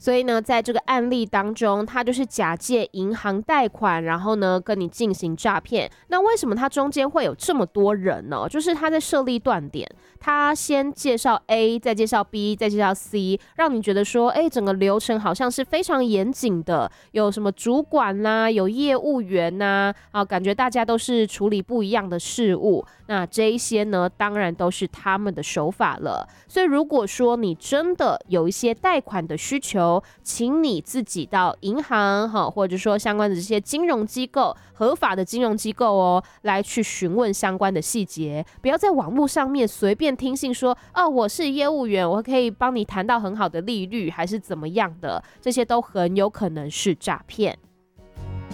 所以呢，在这个案例当中，他就是假借银行贷款，然后呢跟你进行诈骗。那为什么他中间会有这么多人呢？就是他在设立断点，他先介绍 A， 再介绍 B， 再介绍 C， 让你觉得说，整个流程好像是非常严谨的，有什么主管啦，有业务员呐，感觉大家都是处理不一样的事务。那这一些呢，当然都是他们的手法了。所以如果说你真的有一些贷款的需求，请你自己到银行或者说相关的这些金融机构，合法的金融机构来去询问相关的细节，不要在网络上面随便听信说我是业务员，我可以帮你谈到很好的利率，还是怎么样的，这些都很有可能是诈骗。